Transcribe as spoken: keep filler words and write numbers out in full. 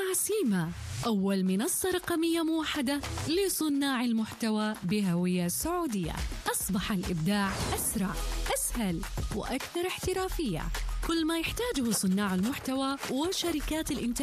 مع سيما، أول منصة رقمية موحدة لصناع المحتوى بهوية سعودية. أصبح الإبداع أسرع، أسهل وأكثر احترافية. كل ما يحتاجه صناع المحتوى وشركات الإنتاج